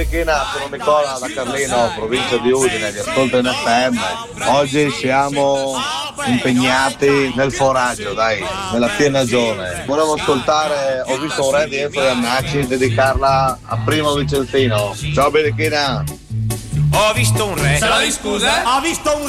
Birichina, sono Nicola da Carlino, provincia di Udine, di ascolto in FM. Oggi siamo impegnati nel foraggio, dai, nella pienagione. Volevo ascoltare, ho visto un re di Enzo Iannacci, dedicarla a Primo Vicentino. Ciao Birichina. Ho visto un re. Se la scusa? Ho visto un